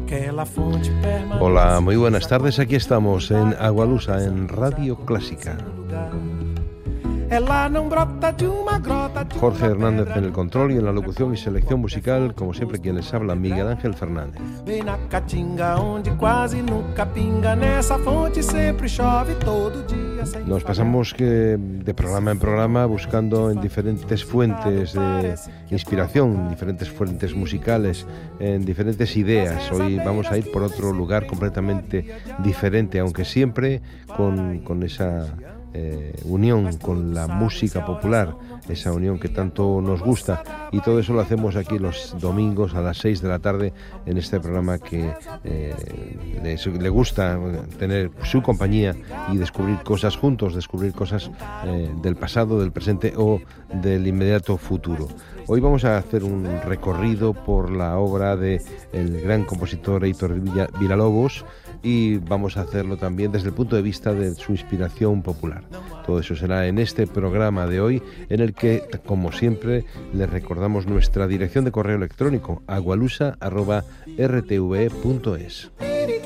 Hola, muy buenas tardes. Aquí estamos en Agualusa, en Radio Clásica. Jorge Hernández en el control y en la locución y selección musical, como siempre, quien les habla, Miguel Ángel Fernández. Nos pasamos de programa en programa buscando en diferentes fuentes de inspiración, diferentes fuentes musicales, en diferentes ideas. Hoy vamos a ir por otro lugar completamente diferente, aunque siempre con esa unión con la música popular, esa unión que tanto nos gusta, y todo eso lo hacemos aquí los domingos a las 6 de la tarde en este programa que le gusta tener su compañía y descubrir cosas juntos, descubrir cosas del pasado, del presente o del inmediato futuro. Hoy vamos a hacer un recorrido por la obra del gran compositor Heitor Villa-Lobos, y vamos a hacerlo también desde el punto de vista de su inspiración popular. Todo eso será en este programa de hoy, en el que, como siempre, les recordamos nuestra dirección de correo electrónico, agualusa@rtve.es.